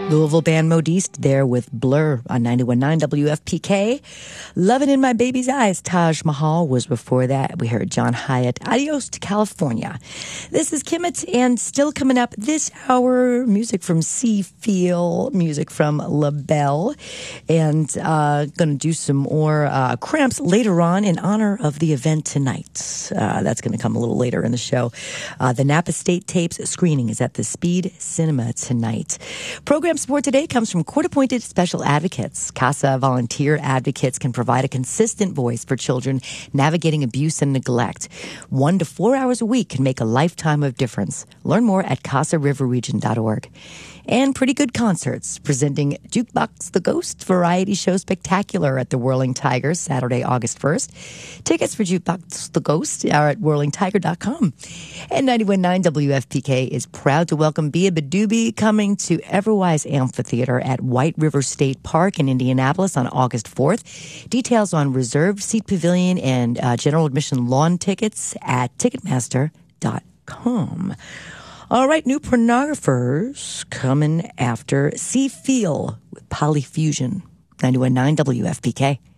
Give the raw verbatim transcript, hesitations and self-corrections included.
Louisville band Modiste there with Blur on ninety-one point nine W F P K. Lovin' in My Baby's Eyes, Taj Mahal was before that. We heard John Hyatt, Adios to California. This is Kimmett, and still coming up this hour, music from Sea Feel, music from LaBelle, and uh, going to do some more uh, Cramps later on in honor of the event tonight. Uh, that's going to come a little later in the show. Uh, the Napa State Tapes screening is at the Speed Cinema tonight. Program support today comes from court-appointed special advocates. CASA volunteer advocates can provide a consistent voice for children navigating abuse and neglect. One to four hours a week can make a lifetime of difference. Learn more at casa river region dot org. And Pretty Good Concerts, presenting Jukebox the Ghost Variety Show Spectacular at the Whirling Tigers, Saturday, August first. Tickets for Jukebox the Ghost are at whirling tiger dot com. And ninety-one point nine W F P K is proud to welcome Bia Badoobie coming to Everwise Amphitheater at White River State Park in Indianapolis on August fourth. Details on reserved seat pavilion and uh, general admission lawn tickets at ticketmaster dot com. All right, new pornographers coming after Sea Feel with Polyfusion. ninety-one point nine W F P K.